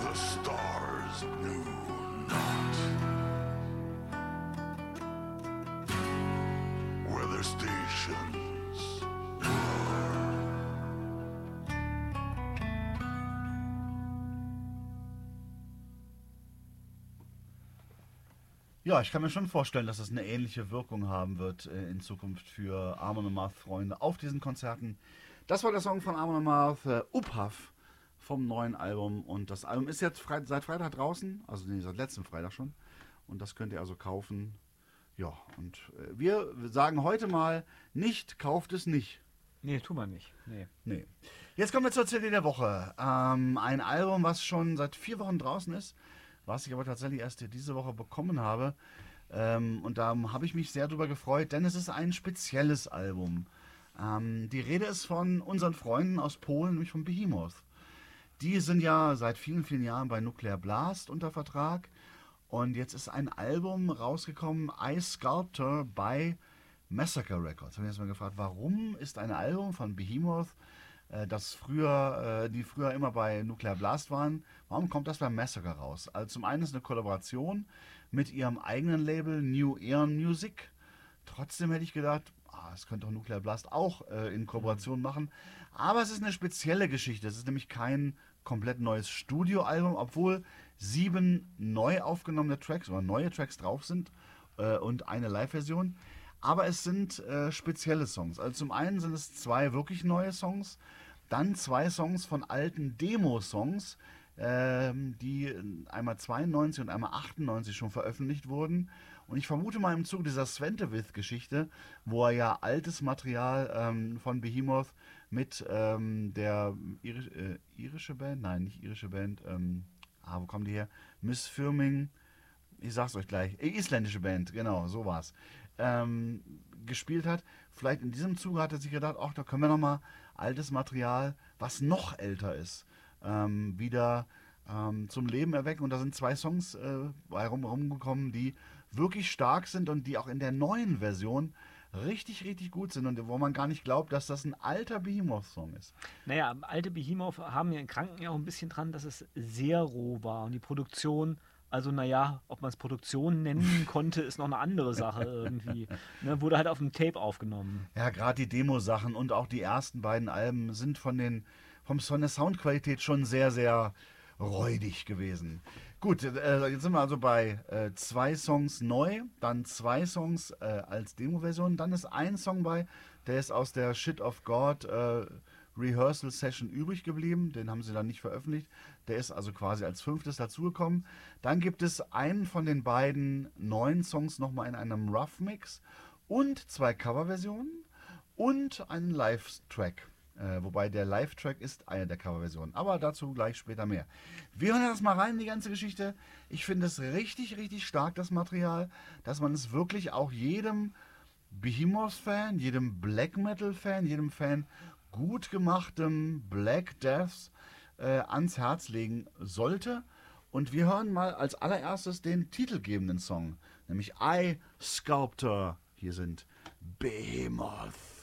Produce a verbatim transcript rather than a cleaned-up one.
the stars knew not where their stations were. Ja, ich kann mir schon vorstellen, dass es eine ähnliche Wirkung haben wird äh, in Zukunft für Amon Amarth-Freunde auf diesen Konzerten. Das war der Song von Amon Amarth, äh, Uphav, vom neuen Album. Und das Album ist jetzt frei, seit Freitag draußen, also nee, seit letztem Freitag schon. Und das könnt ihr also kaufen. Ja, und äh, wir sagen heute mal, nicht, kauft es nicht. Nee, tun wir nicht. Nee. Nee. Jetzt kommen wir zur C D der Woche. Ähm, ein Album, was schon seit vier Wochen draußen ist, was ich aber tatsächlich erst diese Woche bekommen habe. Ähm, und da habe ich mich sehr drüber gefreut, denn es ist ein spezielles Album. Ähm, die Rede ist von unseren Freunden aus Polen, nämlich von Behemoth. Die sind ja seit vielen, vielen Jahren bei Nuclear Blast unter Vertrag. Und jetzt ist ein Album rausgekommen, I Sculptor, bei Massacre Records. Ich habe mich erst mal gefragt, warum ist ein Album von Behemoth, äh, das früher, äh, die früher immer bei Nuclear Blast waren, warum kommt das bei Massacre raus? Also zum einen ist es eine Kollaboration mit ihrem eigenen Label New Aeon Music. Trotzdem hätte ich gedacht, ah, das könnte auch Nuclear Blast auch äh, in Kooperation machen. Aber es ist eine spezielle Geschichte. Es ist nämlich kein komplett neues Studioalbum, obwohl sieben neu aufgenommene Tracks oder neue Tracks drauf sind äh, und eine Live-Version. Aber es sind äh, spezielle Songs. Also zum einen sind es zwei wirklich neue Songs, dann zwei Songs von alten Demo-Songs, ähm, die einmal zweiundneunzig und einmal achtundneunzig schon veröffentlicht wurden. Und ich vermute mal im Zuge dieser Sventevith-Geschichte, wo er ja altes Material ähm, von Behemoth mit ähm, der irisch, äh, irische Band, nein, nicht irische Band, ähm, ah, wo kommen die her? Miss Firming, ich sag's euch gleich, äh, isländische Band, genau, so war's, ähm, gespielt hat. Vielleicht in diesem Zuge hat er sich gedacht, ach, da können wir nochmal altes Material, was noch älter ist, ähm, wieder ähm, zum Leben erwecken. Und da sind zwei Songs äh, bei rum, rumgekommen, die wirklich stark sind und die auch in der neuen Version richtig, richtig gut sind und wo man gar nicht glaubt, dass das ein alter Behemoth-Song ist. Naja, alte Behemoth haben ja in Kranken ja auch ein bisschen dran, dass es sehr roh war und die Produktion, also naja, ob man es Produktion nennen konnte, ist noch eine andere Sache irgendwie. Ne, wurde halt auf dem Tape aufgenommen. Ja, gerade die Demo-Sachen und auch die ersten beiden Alben sind von den, vom, von der Soundqualität schon sehr, sehr räudig gewesen. Gut, äh, jetzt sind wir also bei äh, zwei Songs neu, dann zwei Songs äh, als Demo-Version, dann ist ein Song bei, der ist aus der Shit of God äh, Rehearsal Session übrig geblieben, den haben sie dann nicht veröffentlicht, der ist also quasi als fünftes dazugekommen. Dann gibt es einen von den beiden neuen Songs nochmal in einem Rough Mix und zwei Coverversionen und einen Live-Track. Äh, wobei der Live-Track ist eine der Coverversionen. Aber dazu gleich später mehr. Wir hören das mal rein, die ganze Geschichte. Ich finde es richtig, richtig stark, das Material, dass man es wirklich auch jedem Behemoth-Fan, jedem Black Metal-Fan, jedem Fan gut gemachtem Black Deaths äh, ans Herz legen sollte. Und wir hören mal als allererstes den titelgebenden Song, nämlich I Sculptor. Hier sind Behemoth.